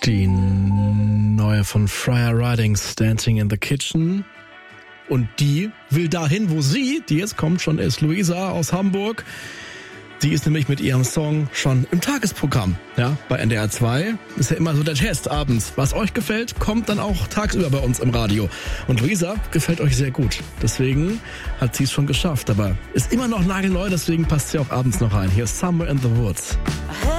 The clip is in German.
Die neue von Friar Ridings, Dancing in the Kitchen. Und die will dahin, wo die jetzt kommt schon, ist Luisa aus Hamburg. Die ist nämlich mit ihrem Song schon im Tagesprogramm, ja, bei NDR 2. Ist ja immer so der Test abends. Was euch gefällt, kommt dann auch tagsüber bei uns im Radio. Und Luisa gefällt euch sehr gut. Deswegen hat sie es schon geschafft. Aber ist immer noch nagelneu, deswegen passt sie auch abends noch rein. Hier ist Somewhere in the Woods. I